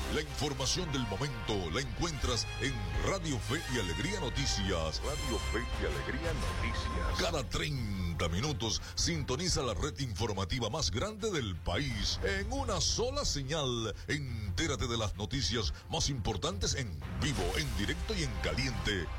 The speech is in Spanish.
La información del momento la encuentras en Radio Fe y Alegría Noticias. Radio Fe y Alegría Noticias. Cada 30 minutos sintoniza la red informativa más grande del país en una sola señal. Entérate de las noticias más importantes en vivo, en directo y en caliente.